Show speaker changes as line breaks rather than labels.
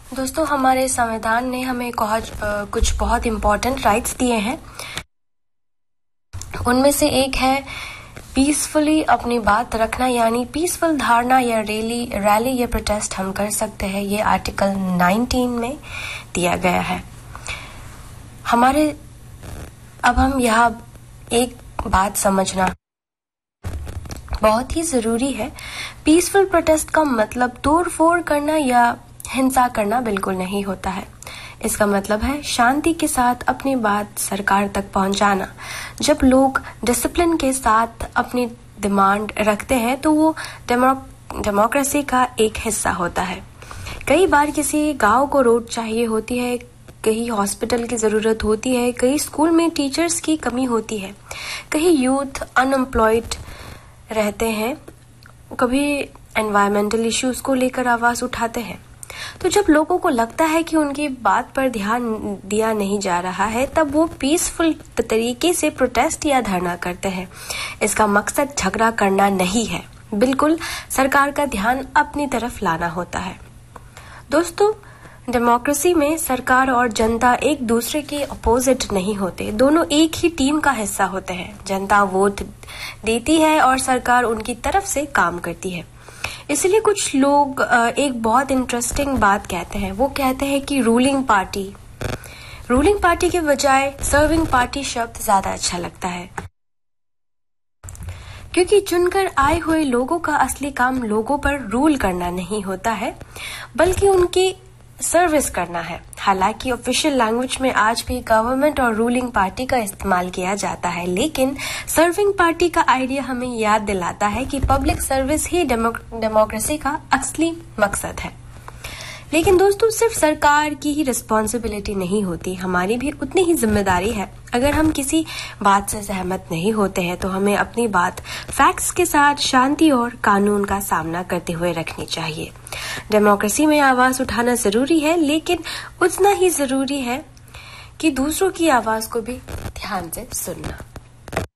दोस्तों, हमारे संविधान ने हमें कुछ बहुत इम्पोर्टेंट राइट्स दिए हैं। उनमें से एक है पीसफुली अपनी बात रखना, यानी पीसफुल धारणा या रैली या प्रोटेस्ट हम कर सकते हैं। ये आर्टिकल 19 में दिया गया है। अब हम यहाँ एक बात समझना बहुत ही जरूरी है। पीसफुल प्रोटेस्ट का मतलब तोड़-फोड़ करना या हिंसा करना बिल्कुल नहीं होता है। इसका मतलब है शांति के साथ अपनी बात सरकार तक पहुंचाना। जब लोग डिसिप्लिन के साथ अपनी डिमांड रखते हैं तो वो डेमोक्रेसी का एक हिस्सा होता है। कई बार किसी गांव को रोड चाहिए होती है, कहीं हॉस्पिटल की जरूरत होती है, कहीं स्कूल में टीचर्स की कमी होती है, कहीं यूथ अनएम्प्लॉयड रहते हैं, कभी एनवायरमेंटल इश्यूज को लेकर आवाज उठाते हैं। तो जब लोगों को लगता है कि उनकी बात पर ध्यान दिया नहीं जा रहा है, तब वो पीसफुल तरीके से प्रोटेस्ट या धरना करते हैं। इसका मकसद झगड़ा करना नहीं है, बिल्कुल सरकार का ध्यान अपनी तरफ लाना होता है। दोस्तों, डेमोक्रेसी में सरकार और जनता एक दूसरे के अपोजिट नहीं होते, दोनों एक ही टीम का हिस्सा होते हैं। जनता वोट देती है और सरकार उनकी तरफ से काम करती है। इसलिए कुछ लोग एक बहुत इंटरेस्टिंग बात कहते हैं। वो कहते हैं कि रूलिंग पार्टी के बजाय सर्विंग पार्टी शब्द ज्यादा अच्छा लगता है, क्योंकि चुनकर आए हुए लोगों का असली काम लोगों पर रूल करना नहीं होता है, बल्कि उनकी सर्विस करना है। हालांकि ऑफिशियल लैंग्वेज में आज भी गवर्नमेंट और रूलिंग पार्टी का इस्तेमाल किया जाता है, लेकिन सर्विंग पार्टी का आइडिया हमें याद दिलाता है कि पब्लिक सर्विस ही डेमोक्रेसी का असली मकसद है। लेकिन दोस्तों, सिर्फ सरकार की ही रिस्पॉन्सिबिलिटी नहीं होती, हमारी भी उतनी ही जिम्मेदारी है। अगर हम किसी बात से सहमत नहीं होते हैं तो हमें अपनी बात फैक्ट्स के साथ शांति और कानून का सामना करते हुए रखनी चाहिए। डेमोक्रेसी में आवाज उठाना जरूरी है, लेकिन उतना ही जरूरी है कि दूसरों की आवाज को भी ध्यान से सुनना।